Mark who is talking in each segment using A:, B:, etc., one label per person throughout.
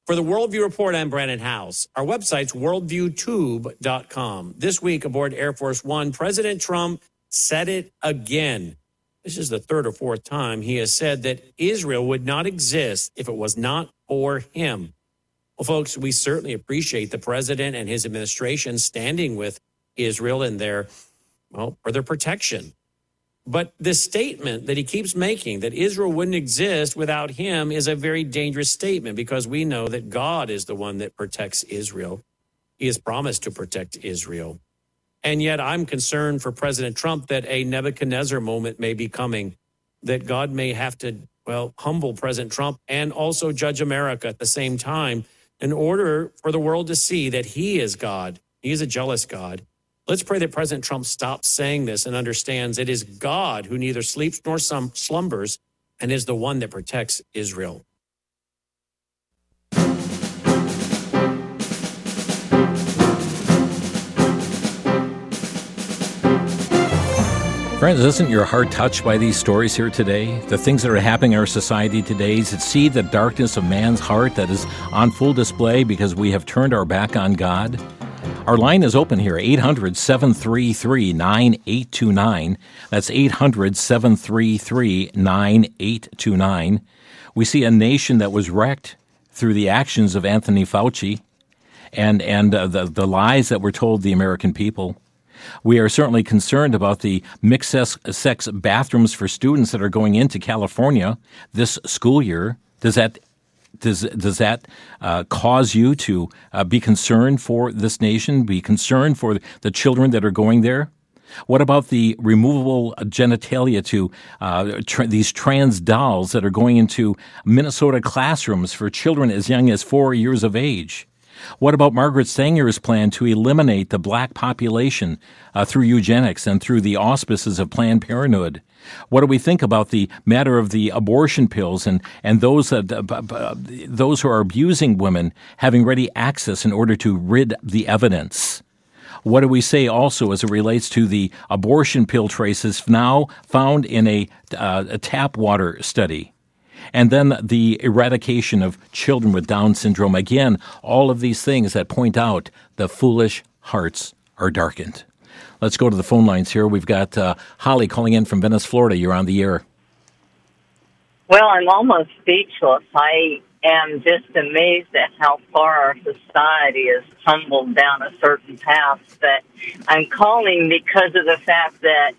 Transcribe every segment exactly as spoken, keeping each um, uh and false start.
A: For the Worldview Report, I'm Brandon House. Our website's worldview tube dot com. This week aboard Air Force One, President Trump said it again. This is the third or fourth time he has said that Israel would not exist if it was not for him. Well, folks, we certainly appreciate the president and his administration standing with Israel in their, well, for their protection. But this statement that he keeps making, that Israel wouldn't exist without him, is a very dangerous statement because we know that God is the one that protects Israel. He has promised to protect Israel. And yet I'm concerned for President Trump that a Nebuchadnezzar moment may be coming, that God may have to, well, humble President Trump and also judge America at the same time in order for the world to see that he is God. He is a jealous God. Let's pray that President Trump stops saying this and understands it is God who neither sleeps nor slumbers and is the one that protects Israel.
B: Friends, isn't your heart touched by these stories here today? The things that are happening in our society today, to see the darkness of man's heart that is on full display because we have turned our back on God? Our line is open here, eight hundred, seven three three, nine eight two nine. That's eight hundred, seven three three, nine eight two nine. We see a nation that was wrecked through the actions of Anthony Fauci and, and uh, the, the lies that were told the American people. We are certainly concerned about the mixed-sex bathrooms for students that are going into California this school year. Does that Does does that uh, cause you to uh, be concerned for this nation, be concerned for the children that are going there? What about the removable genitalia to uh, tra- these trans dolls that are going into Minnesota classrooms for children as young as four years of age? What about Margaret Sanger's plan to eliminate the black population uh, through eugenics and through the auspices of Planned Parenthood? What do we think about the matter of the abortion pills and, and those uh, uh, those who are abusing women having ready access in order to rid the evidence? What do we say also as it relates to the abortion pill traces now found in a, uh, a tap water study? And then the eradication of children with Down syndrome. Again, all of these things that point out the foolish hearts are darkened. Let's go to the phone lines here. We've got uh, Holly calling in from Venice, Florida. You're on the air.
C: Well, I'm almost speechless. I am just amazed at how far our society has tumbled down a certain path. But I'm calling because of the fact that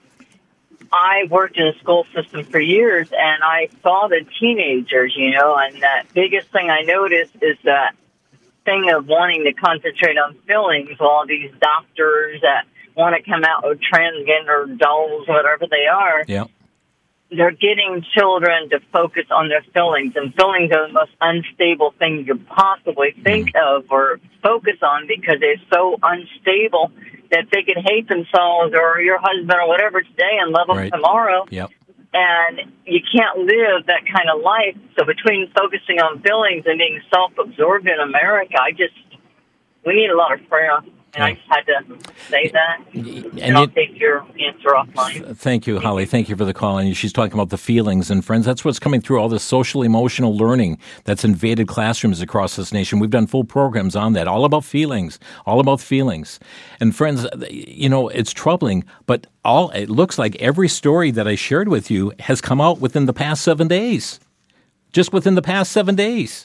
C: I worked in a school system for years, and I saw the teenagers, you know, and the biggest thing I noticed is that thing of wanting to concentrate on fillings. All these doctors that want to come out with transgender dolls, whatever they are,
B: yeah.
C: They're getting children to focus on their fillings, and fillings are the most unstable thing you could possibly think mm. of or focus on because they're so unstable that they could hate themselves or your husband or whatever today and love them
B: right.
C: tomorrow.
B: Yep.
C: And you can't live that kind of life. So between focusing on fillings and being self-absorbed in America, I just, we need a lot of prayer. And I just had to say that. And, and I'll it, take your answer offline.
B: Thank you, Holly. Thank you for the call. And she's talking about the feelings. And friends, that's what's coming through all this social emotional learning that's invaded classrooms across this nation. We've done full programs on that, all about feelings, all about feelings. And friends, you know, it's troubling, but all it looks like every story that I shared with you has come out within the past seven days. Just within the past seven days.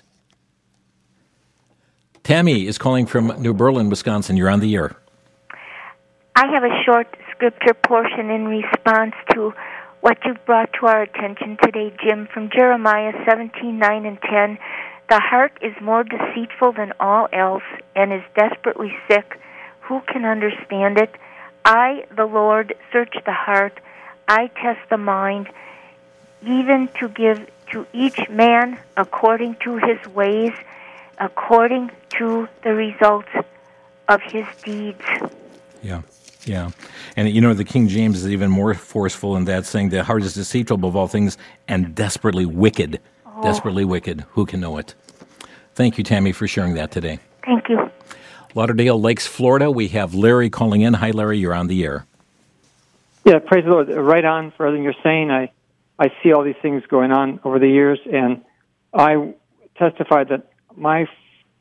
B: Tammy is calling from New Berlin, Wisconsin. You're on the air.
D: I have a short scripture portion in response to what you've brought to our attention today, Jim, from Jeremiah seventeen, nine and ten. The heart is more deceitful than all else and is desperately sick. Who can understand it? I, the Lord, search the heart. I test the mind, even to give to each man according to his ways, according to the results of his deeds.
B: Yeah, yeah. And, you know, the King James is even more forceful in that, saying the heart is deceitful above all things and desperately wicked. Oh. Desperately wicked. Who can know it? Thank you, Tammy, for sharing that today.
D: Thank you.
B: Lauderdale Lakes, Florida. We have Larry calling in. Hi, Larry. You're on the air.
E: Yeah, praise the Lord. Right on for everything you're saying. I, I see all these things going on over the years, and I testified that my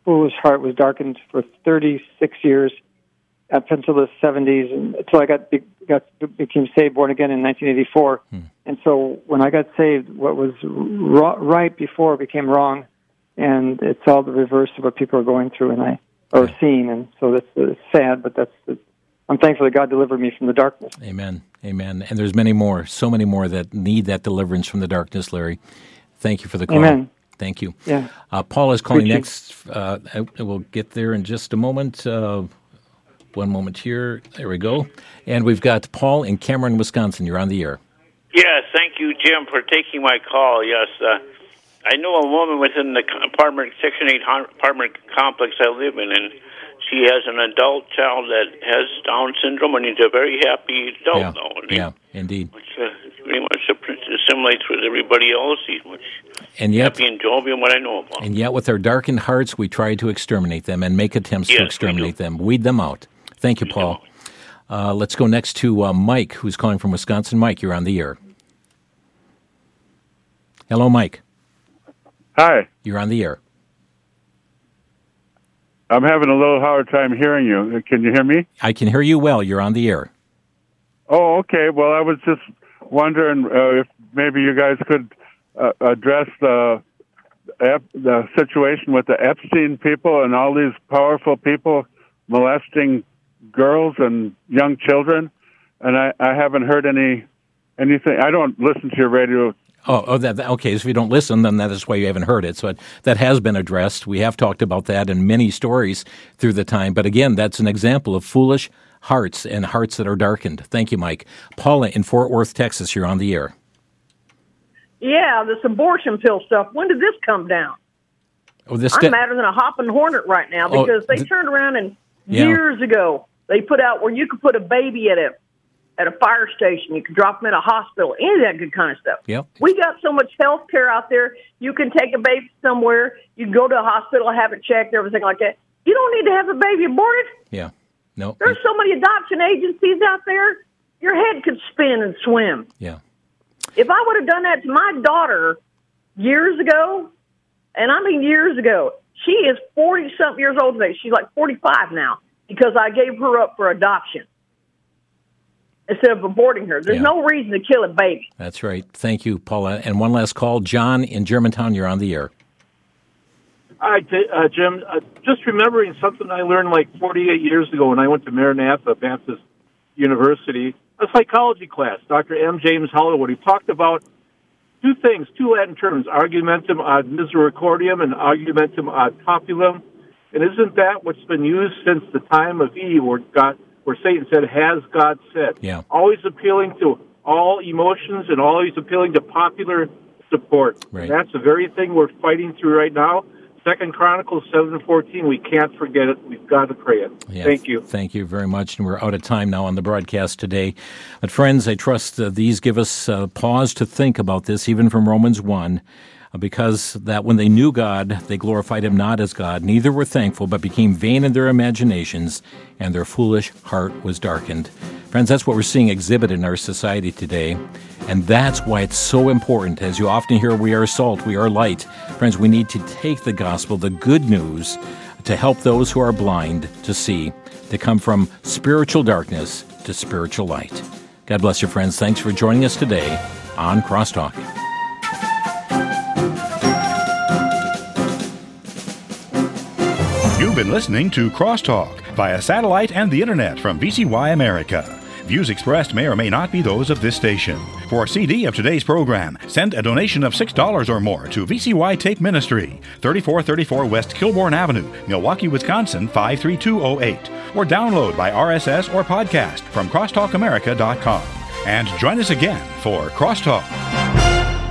E: foolish heart was darkened for thirty-six years up until the seventies, and until I got, got became saved, born again in nineteen eighty-four. Hmm. And so when I got saved, what was ro- right before became wrong, and it's all the reverse of what people are going through and I are yeah. seeing. And so that's uh, sad, but that's the, I'm thankful that God delivered me from the darkness.
B: Amen. Amen. And there's many more, so many more that need that deliverance from the darkness, Larry. Thank you for the call.
E: Amen.
B: Thank you.
E: Yeah.
B: Uh, Paul is calling
E: Appreciate
B: next. Uh, we'll get there in just a moment. Uh, one moment here. There we go. And we've got Paul in Cameron, Wisconsin. You're on the air.
F: Yes, thank you, Jim, for taking my call. Yes, uh, I know a woman within the apartment, Section eight apartment complex I live in, and she has an adult child that has Down syndrome, and he's a very happy adult,
B: yeah.
F: though. And
B: yeah, he, indeed.
F: Which uh, pretty much assimilates with everybody else. He's much
B: and yet,
F: happy and jovial, what I know about him.
B: And yet, with our darkened hearts, we try to exterminate them and make attempts
F: yes,
B: to exterminate them, weed them out. Thank you, Paul. Uh, let's go next to uh, Mike, who's calling from Wisconsin. Mike, you're on the air. Hello, Mike.
G: Hi.
B: You're on the air.
G: I'm having a little hard time hearing you. Can you hear me?
B: I can hear you well. You're on the air.
G: Oh, okay. Well, I was just wondering uh, if maybe you guys could uh, address the the situation with the Epstein people and all these powerful people molesting girls and young children. And I, I haven't heard any anything. I don't listen to your radio.
B: Oh, oh that, okay. So if you don't listen, then that is why you haven't heard it. So it, that has been addressed. We have talked about that in many stories through the time. But again, that's an example of foolish hearts and hearts that are darkened. Thank you, Mike. Paula in Fort Worth, Texas, you're on the air.
H: Yeah, this abortion pill stuff. When did this come down?
B: Oh, this
H: I'm
B: st-
H: madder than a hopping hornet right now because
B: oh,
H: they
B: th-
H: turned around and
B: yeah.
H: years ago they put out where you could put a baby at a at a fire station. You could drop them in a hospital, any of that good kind of stuff.
B: Yep.
H: We got so much health care out there. You can take a baby somewhere. You can go to a hospital, have it checked, everything like that. You don't need to have a baby aborted.
B: Yeah. No.
H: There's so many adoption agencies out there. Your head could spin and swim.
B: Yeah.
H: If I would have done that to my daughter years ago, and I mean years ago, she is forty-something years old today. She's like forty-five now because I gave her up for adoption instead of aborting her. There's
B: yeah.
H: no reason to kill a baby.
B: That's right. Thank you, Paula. And one last call. John in Germantown, you're on the air.
I: Hi, uh, Jim. Uh, just remembering something I learned like forty-eight years ago when I went to Maranatha Baptist University, a psychology class. Doctor M. James Hollywood, he talked about two things, two Latin terms, argumentum ad misericordiam and argumentum ad populum. And isn't that what's been used since the time of Eve, where God, where Satan said, "Has God said?"
B: Yeah.
I: Always appealing to all emotions and always appealing to popular support.
B: Right.
I: And that's the very thing we're fighting through right now. Second Chronicles seven fourteen. We can't forget it. We've got to pray it.
B: Yeah,
I: thank you.
B: Thank you very much. And we're out of time now on the broadcast today. But friends, I trust uh, these give us uh, pause to think about this, even from Romans one, uh, because that when they knew God, they glorified him not as God. Neither were thankful, but became vain in their imaginations, and their foolish heart was darkened. Friends, that's what we're seeing exhibited in our society today. And that's why it's so important. As you often hear, we are salt, we are light. Friends, we need to take the gospel, the good news, to help those who are blind to see, to come from spiritual darkness to spiritual light. God bless you, friends. Thanks for joining us today on Crosstalk.
J: You've been listening to Crosstalk via satellite and the internet from V C Y America. Views expressed may or may not be those of this station. For a C D of today's program, send a donation of six dollars or more to V C Y Tape Ministry, thirty-four thirty-four West Kilbourne Avenue, Milwaukee, Wisconsin, five three two zero eight, or download by R S S or podcast from crosstalk america dot com. And join us again for Crosstalk.